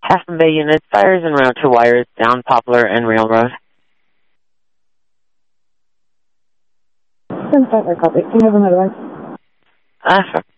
Half Moon Bay unit, fires en route to wires down Poplar and Railroad. 10-5, copy. Can you have another one? Sure.